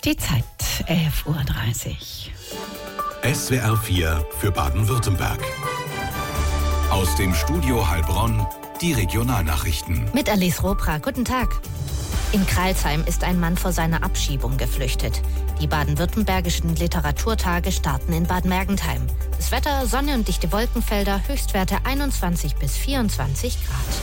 Die Zeit 11:30 Uhr. SWR 4 für Baden-Württemberg. Aus dem Studio Heilbronn die Regionalnachrichten. Mit Alice Ropra, guten Tag. In Crailsheim ist ein Mann vor seiner Abschiebung geflüchtet. Die baden-württembergischen Literaturtage starten in Bad Mergentheim. Das Wetter, Sonne und dichte Wolkenfelder, Höchstwerte 21 bis 24 Grad.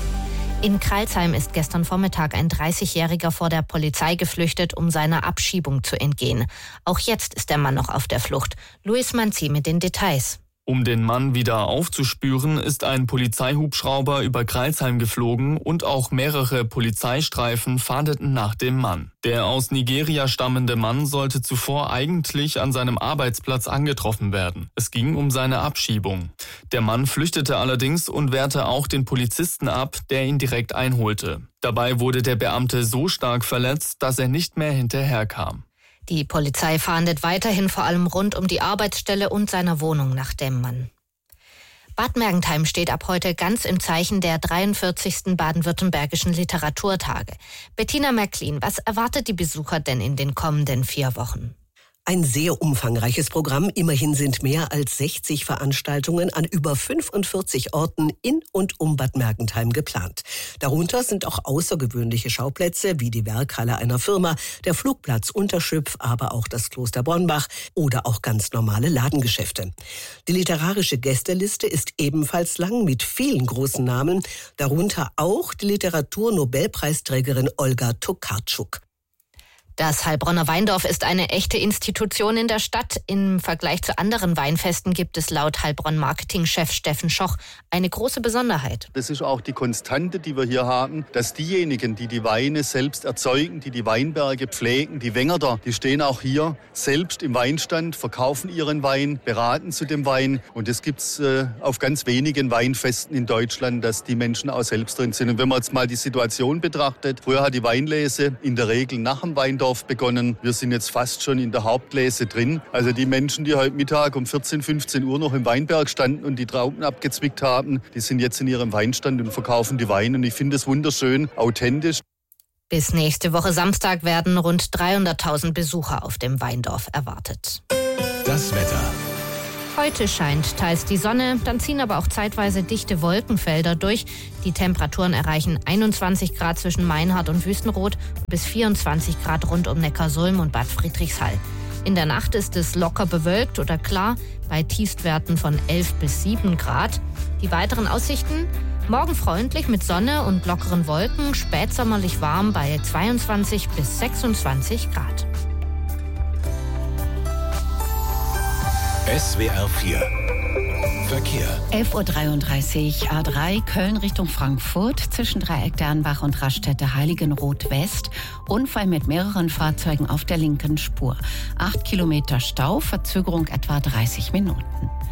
In Crailsheim ist gestern Vormittag ein 30-Jähriger vor der Polizei geflüchtet, um seiner Abschiebung zu entgehen. Auch jetzt ist der Mann noch auf der Flucht. Luis Manzi mit den Details. Um den Mann wieder aufzuspüren, ist ein Polizeihubschrauber über Crailsheim geflogen und auch mehrere Polizeistreifen fahndeten nach dem Mann. Der aus Nigeria stammende Mann sollte zuvor eigentlich an seinem Arbeitsplatz angetroffen werden. Es ging um seine Abschiebung. Der Mann flüchtete allerdings und wehrte auch den Polizisten ab, der ihn direkt einholte. Dabei wurde der Beamte so stark verletzt, dass er nicht mehr hinterherkam. Die Polizei fahndet weiterhin vor allem rund um die Arbeitsstelle und seiner Wohnung nach dem Mann. Bad Mergentheim steht ab heute ganz im Zeichen der 43. baden-württembergischen Literaturtage. Bettina Märklin, was erwartet die Besucher denn in den kommenden 4 Wochen? Ein sehr umfangreiches Programm. Immerhin sind mehr als 60 Veranstaltungen an über 45 Orten in und um Bad Mergentheim geplant. Darunter sind auch außergewöhnliche Schauplätze wie die Werkhalle einer Firma, der Flugplatz Unterschüpf, aber auch das Kloster Bornbach oder auch ganz normale Ladengeschäfte. Die literarische Gästeliste ist ebenfalls lang mit vielen großen Namen, darunter auch die Literatur-Nobelpreisträgerin Olga Tokarczuk. Das Heilbronner Weindorf ist eine echte Institution in der Stadt. Im Vergleich zu anderen Weinfesten gibt es laut Heilbronn-Marketing-Chef Steffen Schoch eine große Besonderheit. Das ist auch die Konstante, die wir hier haben, dass diejenigen, die die Weine selbst erzeugen, die die Weinberge pflegen, die Wengerder, die stehen auch hier selbst im Weinstand, verkaufen ihren Wein, beraten zu dem Wein. Und das gibt es auf ganz wenigen Weinfesten in Deutschland, dass die Menschen auch selbst drin sind. Und wenn man jetzt mal die Situation betrachtet, früher hat die Weinlese in der Regel nach dem Weindorf begonnen. Wir sind jetzt fast schon in der Hauptlese drin. Also die Menschen, die heute Mittag um 14, 15 Uhr noch im Weinberg standen und die Trauben abgezwickt haben, die sind jetzt in ihrem Weinstand und verkaufen die Weine. Und ich finde es wunderschön, authentisch. Bis nächste Woche Samstag werden rund 300.000 Besucher auf dem Weindorf erwartet. Das Wetter. Heute scheint teils die Sonne, dann ziehen aber auch zeitweise dichte Wolkenfelder durch. Die Temperaturen erreichen 21 Grad zwischen Meinhard und Wüstenrot bis 24 Grad rund um Neckarsulm und Bad Friedrichshall. In der Nacht ist es locker bewölkt oder klar bei Tiefstwerten von 11 bis 7 Grad. Die weiteren Aussichten: morgen freundlich mit Sonne und lockeren Wolken, spätsommerlich warm bei 22 bis 26 Grad. SWR 4 Verkehr. 11:33 Uhr, A3 Köln Richtung Frankfurt, zwischen Dreieck Dernbach und Raststätte Heiligenroth West. Unfall mit mehreren Fahrzeugen auf der linken Spur. 8 Kilometer Stau, Verzögerung etwa 30 Minuten.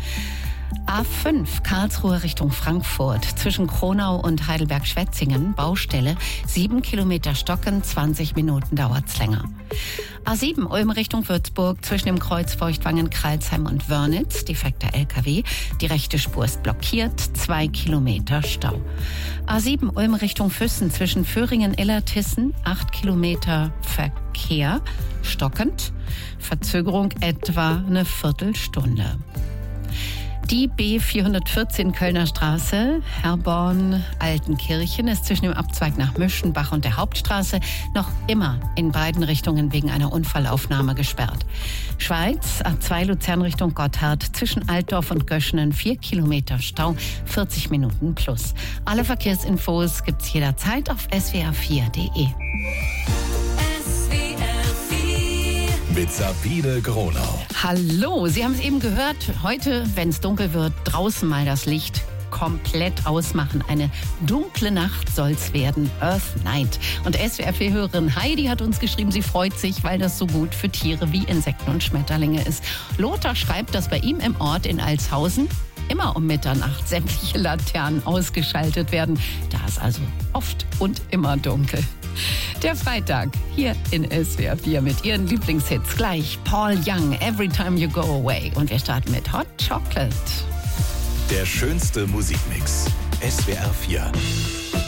A5 Karlsruhe Richtung Frankfurt, zwischen Kronau und Heidelberg-Schwetzingen, Baustelle, 7 Kilometer Stocken, 20 Minuten dauert's länger. A7 Ulm Richtung Würzburg, zwischen dem Kreuz Feuchtwangen, Crailsheim und Wörnitz, defekter LKW, die rechte Spur ist blockiert, 2 Kilometer Stau. A7 Ulm Richtung Füssen, zwischen Föhringen-Illertissen, 8 Kilometer Verkehr, stockend, Verzögerung etwa eine Viertelstunde. Die B414 Kölner Straße, Herborn-Altenkirchen, ist zwischen dem Abzweig nach Müschenbach und der Hauptstraße noch immer in beiden Richtungen wegen einer Unfallaufnahme gesperrt. Schweiz, A2 Luzern Richtung Gotthard, zwischen Altdorf und Göschenen, 4 Kilometer Stau, 40 Minuten plus. Alle Verkehrsinfos gibt's jederzeit auf swr4.de. Mit Sabine Gronau. Hallo, Sie haben es eben gehört. Heute, wenn es dunkel wird, draußen mal das Licht komplett ausmachen. Eine dunkle Nacht soll's werden. Earth Night. Und SWR4-Hörerin Heidi hat uns geschrieben, sie freut sich, weil das so gut für Tiere wie Insekten und Schmetterlinge ist. Lothar schreibt, dass bei ihm im Ort in Altshausen immer um Mitternacht sämtliche Laternen ausgeschaltet werden. Da ist also oft und immer dunkel. Der Freitag hier in SWR 4 mit Ihren Lieblingshits. Gleich Paul Young, Every Time You Go Away. Und wir starten mit Hot Chocolate. Der schönste Musikmix. SWR 4.